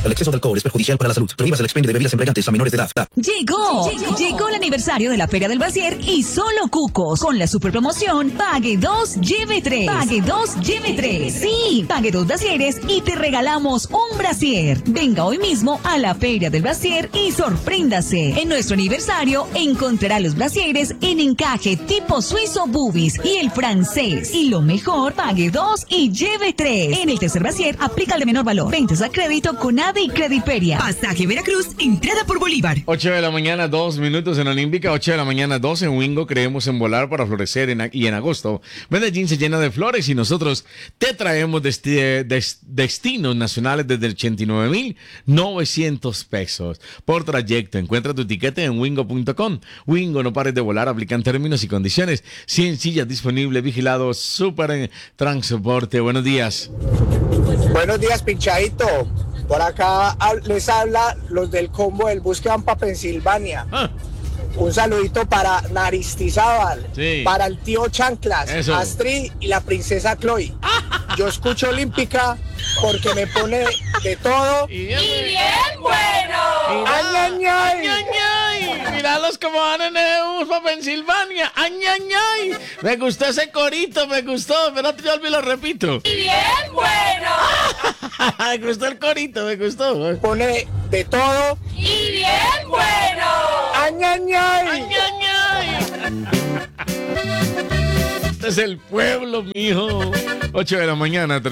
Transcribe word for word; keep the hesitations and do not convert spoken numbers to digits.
El exceso de alcohol es perjudicial para la salud. Prohíbas el expendio de bebidas embriagantes a menores de edad. Llegó, llegó, llegó el aniversario de la Feria del Brasier y solo Cucos. Con la super promoción, pague dos, lleve tres. Pague dos, lleve tres. Sí, pague dos brasieres y te regalamos un brasier. Venga hoy mismo a la Feria del Brasier y sorpréndase. En nuestro aniversario encontrará los brasieres en encaje tipo suizo boobies y el francés. Y lo mejor, pague dos y lleve tres. En el tercer brasier, aplica el de menor valor. Ventas a crédito con A D E y Crediperia. Pasaje Veracruz, entrada por Bolívar. ocho de la mañana, dos minutos en Olímpica. ocho de la mañana, dos en Wingo. Creemos en volar para florecer en, y en agosto. Medellín se llena de flores y nosotros te traemos desti- des- destinos nacionales desde ochenta y nueve mil novecientos pesos por trayecto. Encuentra tu tiquete en wingo punto com. Wingo, no pares de volar. Aplican términos y condiciones. cien sillas disponibles, vigilado, súper en transporte. Buenos días. Buenos días, pinchadito. Por acá les habla los del combo del bus que van para Pensilvania. Ah. Un saludito para Naristizábal, Sí. para el tío Chanclas, Eso. Astrid y la princesa Chloe. Yo escucho Olímpica porque me pone de todo. Y bien, bueno! ¡Ay, ay, ay! ¡Ay, ay, ay! Míralos como van en el bus para Pensilvania. ¡Ay, ay, ay! Me gustó ese corito, me gustó. Espérate, yo lo repito. ¡Y bien bueno! Me gustó el corito, me gustó. Pone de todo. ¡Y bien bueno! ¡Ay, ay, ¡Ay, ay! ay, ay! Este es el pueblo, mijo. ocho de la mañana,